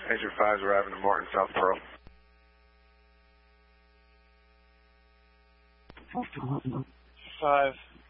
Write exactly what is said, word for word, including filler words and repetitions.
Agent five is arriving to Martin, South Pearl. Five,